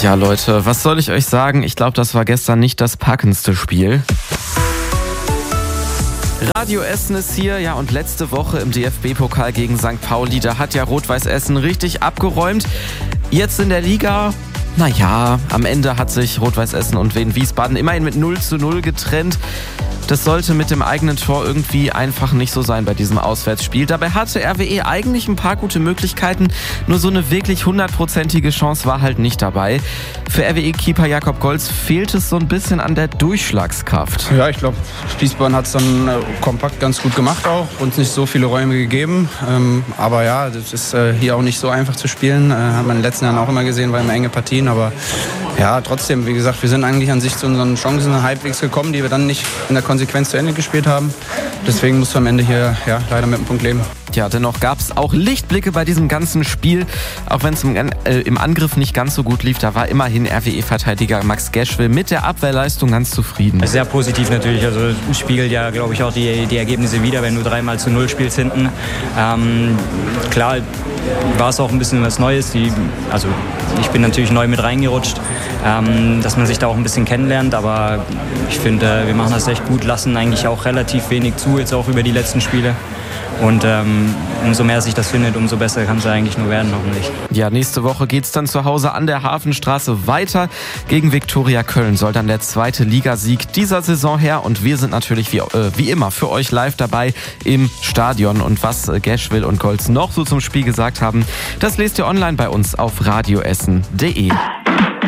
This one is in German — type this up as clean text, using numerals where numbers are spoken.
Ja, Leute, was soll ich euch sagen? Ich glaube, das war gestern nicht das packendste Spiel. Radio Essen ist hier, ja, und letzte Woche im DFB-Pokal gegen St. Pauli, da hat ja Rot-Weiß Essen richtig abgeräumt. Jetzt in der Liga, naja, am Ende hat sich Rot-Weiß Essen und Wien Wiesbaden immerhin mit 0:0 getrennt. Das sollte mit dem eigenen Tor irgendwie einfach nicht so sein bei diesem Auswärtsspiel. Dabei hatte RWE eigentlich ein paar gute Möglichkeiten, nur so eine wirklich 100%ige Chance war halt nicht dabei. Für RWE-Keeper Jakob Golz fehlt es so ein bisschen an der Durchschlagskraft. Ja, ich glaube, Wiesbaden hat es dann kompakt ganz gut gemacht auch, uns nicht so viele Räume gegeben. Aber ja, das ist hier auch nicht so einfach zu spielen. Haben wir in den letzten Jahren auch immer gesehen, war immer enge Partien. Aber ja, trotzdem, wie gesagt, wir sind eigentlich an sich zu unseren Chancen halbwegs gekommen, die wir dann nicht in der Konsequenz zu Ende gespielt haben. Deswegen musst du am Ende hier leider mit einem Punkt leben. Ja, dennoch gab es auch Lichtblicke bei diesem ganzen Spiel. Auch wenn es im Angriff nicht ganz so gut lief, da war immerhin RWE-Verteidiger Max Geschwil mit der Abwehrleistung ganz zufrieden. Sehr positiv natürlich. Also spiegelt ja, glaube ich, auch die Ergebnisse wieder, wenn du 3-0 spielst hinten. Klar war es auch ein bisschen was Neues. Ich bin natürlich neu mit reingerutscht, dass man sich da auch ein bisschen kennenlernt. Aber ich finde, wir machen das echt gut, lassen eigentlich auch relativ wenig zu, jetzt auch über die letzten Spiele. Und umso mehr sich das findet, umso besser kann es eigentlich nur werden, hoffentlich. Ja, nächste Woche geht's dann zu Hause an der Hafenstraße weiter. Gegen Viktoria Köln soll dann der 2. Ligasieg dieser Saison her. Und wir sind natürlich wie immer für euch live dabei im Stadion. Und was Geschwil und Golz noch so zum Spiel gesagt haben, das lest ihr online bei uns auf radioessen.de.